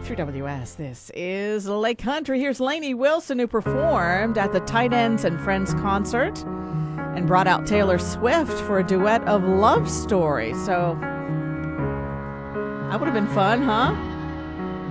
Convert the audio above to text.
3WS. This is Lake Country. Here's Lainey Wilson, who performed at the Tight Ends and Friends concert and brought out Taylor Swift for a duet of Love Story. So that would have been fun, huh?